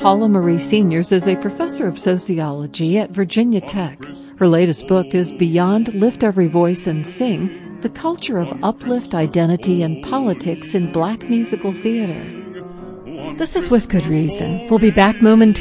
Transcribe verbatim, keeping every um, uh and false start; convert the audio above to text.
Paula Marie Seniors is a professor of sociology at Virginia Tech. Her latest book is Beyond Lift Every Voice and Sing, The Culture of Uplift, Identity, and Politics in Black Musical Theater. This is With Good Reason. We'll be back momentarily.